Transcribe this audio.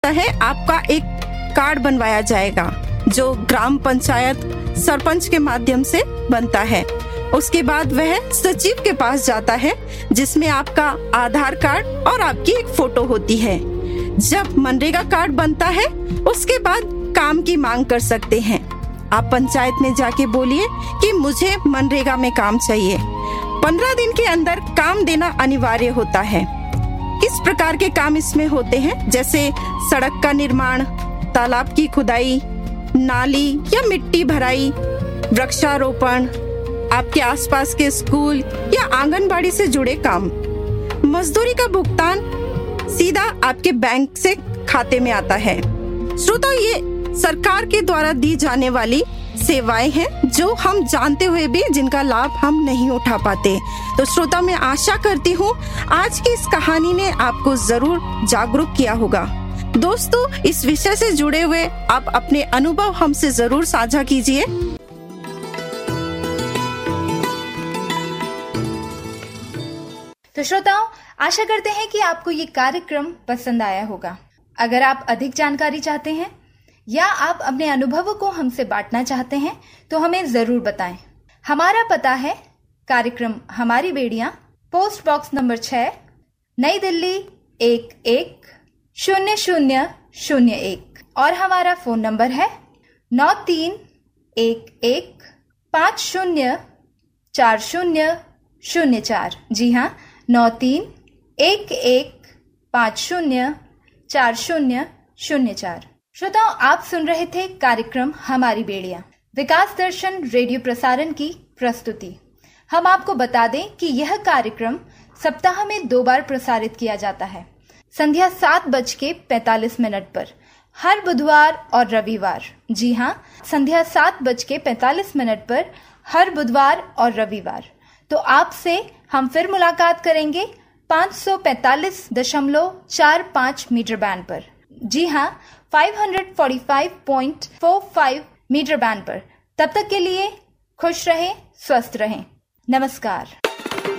है आपका एक कार्ड बनवाया जाएगा जो ग्राम पंचायत सरपंच के माध्यम से बनता है। उसके बाद वह सचिव के पास जाता है जिसमें आपका आधार कार्ड और आपकी एक फोटो होती है। जब मनरेगा कार्ड बनता है उसके बाद काम की मांग कर सकते हैं। आप पंचायत में जाके बोलिए कि मुझे मनरेगा में काम चाहिए। 15 दिन के अंदर काम देना अनिवार्य होता है। किस प्रकार के काम इसमें होते हैं, जैसे सड़क का निर्माण, तालाब की खुदाई, नाली या मिट्टी भराई, वृक्षारोपण, आपके आसपास के स्कूल या आंगनबाड़ी से जुड़े काम। मजदूरी का भुगतान सीधा आपके बैंक से खाते में आता है। श्रोताओ, ये सरकार के द्वारा दी जाने वाली सेवाएं हैं जो हम जानते हुए भी जिनका लाभ हम नहीं उठा पाते। तो श्रोता, मैं आशा करती हूँ आज की इस कहानी ने आपको जरूर जागरूक किया होगा। दोस्तों, इस विषय से जुड़े हुए आप अपने अनुभव हमसे जरूर साझा कीजिए। तो श्रोताओं, आशा करते हैं कि आपको ये कार्यक्रम पसंद आया होगा। अगर आप अधिक जानकारी चाहते हैं या आप अपने अनुभवों को हमसे बांटना चाहते हैं तो हमें जरूर बताएं। हमारा पता है कार्यक्रम हमारी बेड़ियां, पोस्ट बॉक्स नंबर 6, नई दिल्ली 110001 और हमारा फोन नंबर है 9311504004। जी हाँ, 9311504004। श्रोताओ, आप सुन रहे थे कार्यक्रम हमारी बेड़ियां, विकास दर्शन रेडियो प्रसारण की प्रस्तुति। हम आपको बता दें कि यह कार्यक्रम सप्ताह में 2 बार प्रसारित किया जाता है, संध्या 7:45 पर हर बुधवार और रविवार। जी हाँ, संध्या 7:45 पर हर बुधवार और रविवार। तो आपसे हम फिर मुलाकात करेंगे 545.45 मीटर बैंड पर। जी हाँ, 545.45 मीटर बैंड पर। तब तक के लिए खुश रहें, स्वस्थ रहें। नमस्कार।